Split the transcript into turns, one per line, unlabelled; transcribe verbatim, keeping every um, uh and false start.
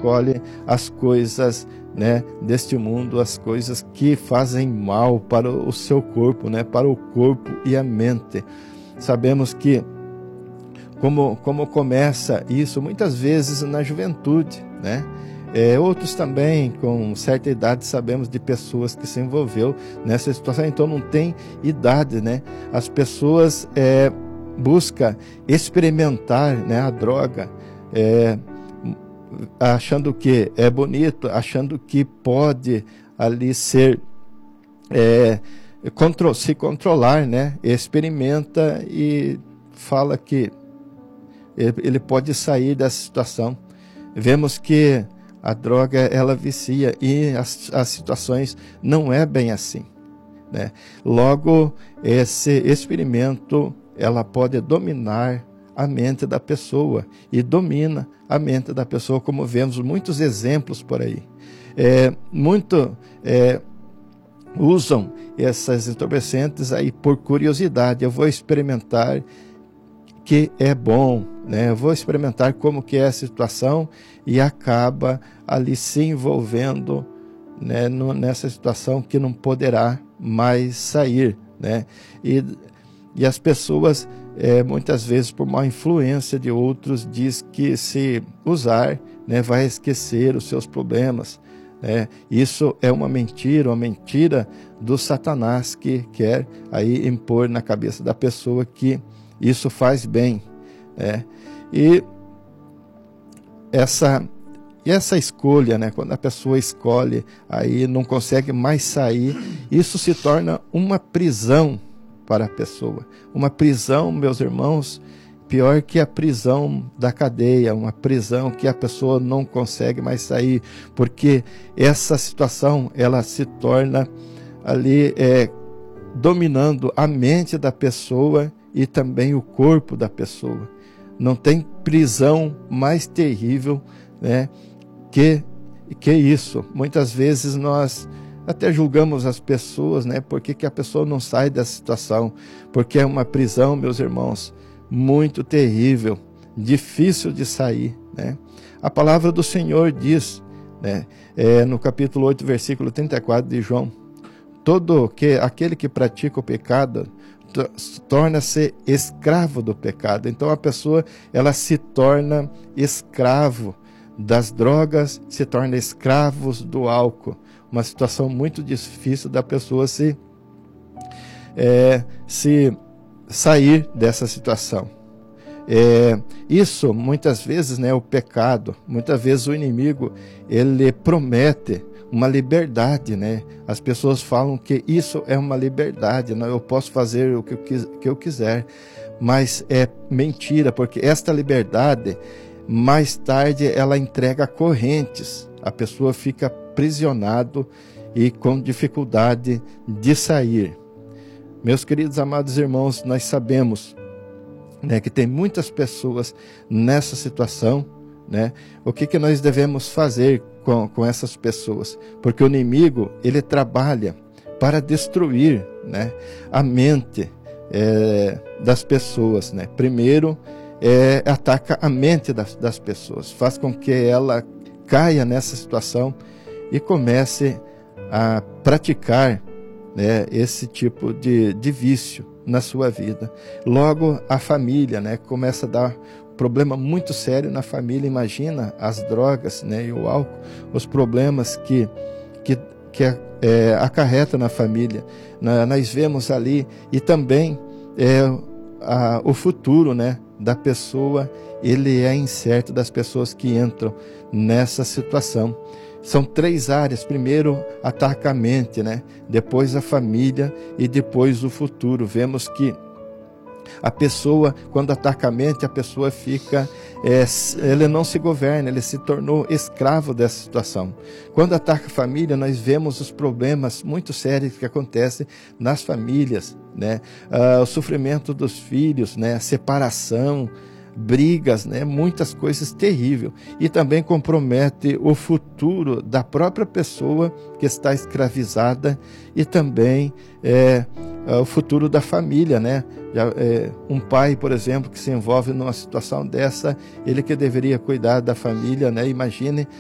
escolhe as coisas, né, deste mundo, as coisas que fazem mal para o seu corpo, né, para o corpo e a mente. Sabemos que como, como começa isso muitas vezes na juventude, né? É, outros também com certa idade sabemos de pessoas que se envolveu nessa situação, então não tem idade, né? As pessoas é, buscam experimentar, né, a droga, é, achando que é bonito, achando que pode ali ser é, contro- se controlar, né? Experimenta e fala que ele pode sair dessa situação. Vemos que a droga, ela vicia, e as, as situações não é bem assim, né? Logo, esse experimento, ela pode dominar a mente da pessoa, e domina a mente da pessoa, como vemos muitos exemplos por aí. É, muito é, usam essas entorpecentes aí por curiosidade. Eu vou experimentar que é bom, né? Eu vou experimentar como que é a situação, e acaba ali se envolvendo, né, no, nessa situação que não poderá mais sair, né? E, e as pessoas, é, muitas vezes por má influência de outros, diz que se usar, né, vai esquecer os seus problemas, né? Isso é uma mentira, uma mentira do Satanás, que quer aí impor na cabeça da pessoa que isso faz bem, né? E essa, e essa escolha, né, quando a pessoa escolhe, aí não consegue mais sair, isso se torna uma prisão para a pessoa. Uma prisão, meus irmãos, pior que a prisão da cadeia, uma prisão que a pessoa não consegue mais sair, porque essa situação, ela se torna ali, é, dominando a mente da pessoa e também o corpo da pessoa. Não tem prisão mais terrível, né, que, que isso. Muitas vezes nós até julgamos as pessoas, né, porque que a pessoa não sai dessa situação, porque é uma prisão, meus irmãos, muito terrível, difícil de sair, né? A palavra do Senhor diz, né, é, no capítulo oito, versículo trinta e quatro de João: todo que, aquele que pratica o pecado torna-se escravo do pecado. Então a pessoa, ela se torna escravo das drogas, se torna escravo do álcool. Uma situação muito difícil da pessoa se, é, se sair dessa situação. É, isso muitas vezes, né, o pecado, muitas vezes o inimigo, ele promete uma liberdade, né? As pessoas falam que isso é uma liberdade, não, eu posso fazer o que eu, quis, que eu quiser, mas é mentira, porque esta liberdade, mais tarde, ela entrega correntes, a pessoa fica aprisionado e com dificuldade de sair. Meus queridos amados irmãos, nós sabemos, né, que tem muitas pessoas nessa situação, né? O que, que nós devemos fazer com, com essas pessoas? Porque o inimigo, ele trabalha para destruir, né, a mente é, das pessoas, né? Primeiro, é, ataca a mente das, das pessoas, faz com que ela caia nessa situação e comece a praticar, né, esse tipo de, de vício na sua vida. Logo, a família, né, começa a dar problema muito sério na família. Imagina as drogas, né, e o álcool, os problemas que, que, que é, acarreta na família. Na, nós vemos ali, e também é, a, o futuro, né, da pessoa, ele é incerto, das pessoas que entram nessa situação. São três áreas: primeiro ataca a mente, né? Depois a família e depois o futuro. Vemos que a pessoa, quando ataca a mente, a pessoa fica, é, ele não se governa, ele se tornou escravo dessa situação. Quando ataca a família, nós vemos os problemas muito sérios que acontecem nas famílias, né? Ah, o sofrimento dos filhos, né? A separação, brigas, né? Muitas coisas terríveis, e também compromete o futuro da própria pessoa que está escravizada, e também é, o futuro da família, né? Já, é, um pai, por exemplo, que se envolve numa situação dessa, ele que deveria cuidar da família, né? Imagine